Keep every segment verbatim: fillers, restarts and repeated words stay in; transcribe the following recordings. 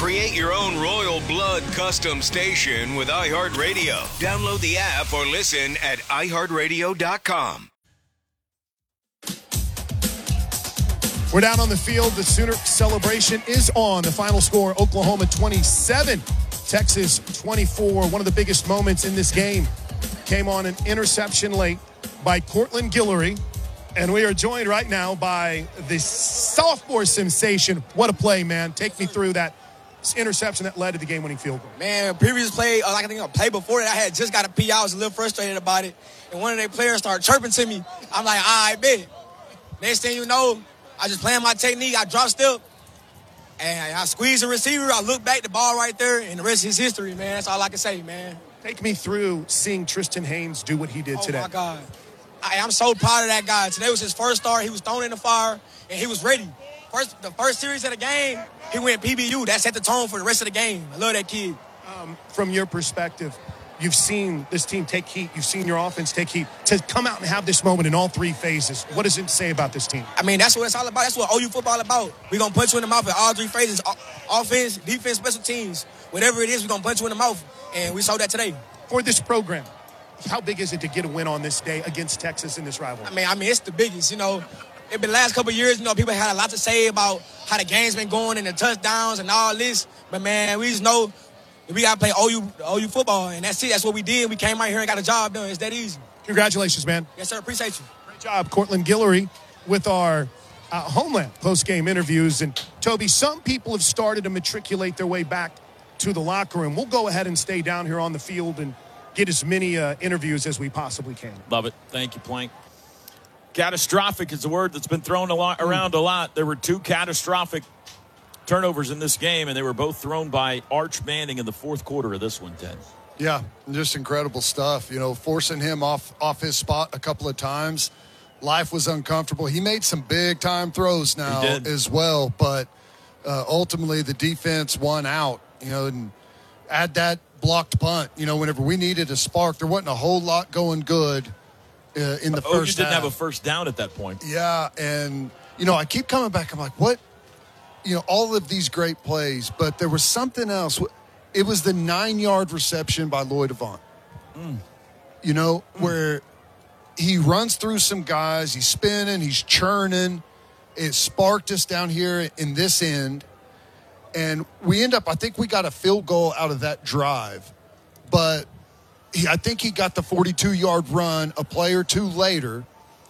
Create your own Royal Blood custom station with iHeartRadio. Download the app or listen at i heart radio dot com. We're down on the field. The Sooner celebration is on. The final score, Oklahoma twenty-seven, Texas twenty-four. One of the biggest moments in this game came on an interception late by Cortland Guillory. And we are joined right now by the sophomore sensation. What a play, man. Take me through that interception that led to the game-winning field goal. Man, previous play, uh, like I think a play before that, I had just got a P. I was a little frustrated about it. And one of their players started chirping to me. I'm like, all right, bet. Next thing you know, I just playing my technique. I drop step. And I squeeze the receiver. I look back, the ball right there, and the rest is history, man. That's all I can say, man. Take me through seeing Tristan Haynes do what he did oh today. Oh, my God. I, I'm so proud of that guy. Today was his first start. He was thrown in the fire, and he was ready. First, the first series of the game, he went P B U. That set the tone for the rest of the game. I love that kid. Um, from your perspective, you've seen this team take heat. You've seen your offense take heat. To come out and have this moment in all three phases, what does it say about this team? I mean, that's what it's all about. That's what O U football about. We're going to punch you in the mouth in all three phases. Offense, defense, special teams. Whatever it is, we're going to punch you in the mouth. And we saw that today. For this program, how big is it to get a win on this day against Texas in this rivalry? I mean, I mean, it's the biggest. You know, it's been the last couple of years, you know, people had a lot to say about how the game's been going and the touchdowns and all this. But, man, we just know we got to play O U, O U football, and that's it. That's what we did. We came out here and got a job done. It's that easy. Congratulations, man. Yes, sir. Appreciate you. Great job, Cortland Guillory, with our uh, Homeland post-game interviews. And, Toby, some people have started to matriculate their way back to the locker room. We'll go ahead and stay down here on the field and get as many uh, interviews as we possibly can. Love it. Thank you, Plank. Catastrophic is a word that's been thrown a lot, around a lot. There were two catastrophic turnovers in this game, and they were both thrown by Arch Manning in the fourth quarter of this one, Ted. Yeah, just incredible stuff. You know, forcing him off, off his spot a couple of times. Life was uncomfortable. He made some big-time throws now as well, but uh, ultimately the defense won out, you know, and add that blocked punt. You know, whenever we needed a spark, there wasn't a whole lot going good uh, in the O U first didn't half. have a first down at that point. Yeah, and, you know, I keep coming back. I'm like, what? You know, all of these great plays, but there was something else. It was the nine-yard reception by Lloyd Avant. Mm. You know, mm. where he runs through some guys, he's spinning, he's churning. It sparked us down here in this end. And we end up, I think we got a field goal out of that drive. But he, I think he got the forty-two-yard run a play or two later.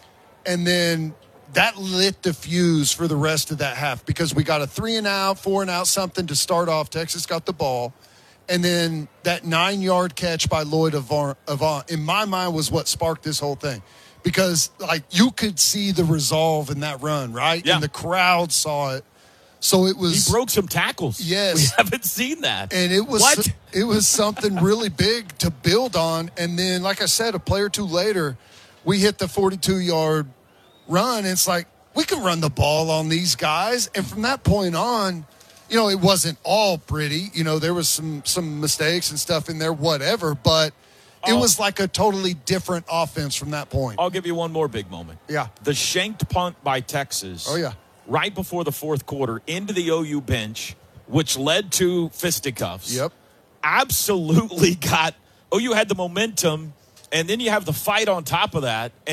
And then that lit the fuse for the rest of that half because we got a three and out, four and out, something to start off. Texas got the ball. And then that nine-yard catch by Lloyd Avant, Avant, in my mind, was what sparked this whole thing. Because, like, you could see the resolve in that run, right? Yeah. And the crowd saw it. So it was... He broke some tackles. Yes. We haven't seen that. And it was what? It was something really big to build on. And then, like I said, a play or two later, we hit the forty-two-yard run. And it's like, we can run the ball on these guys. And from that point on, you know, it wasn't all pretty. You know, there was some some mistakes and stuff in there, whatever. But it I'll, was like a totally different offense from that point. I'll give you one more big moment. Yeah. The shanked punt by Texas. Oh, yeah. Right before the fourth quarter into the O U bench, which led to fisticuffs. Yep. Absolutely got – O U had the momentum, and then you have the fight on top of that.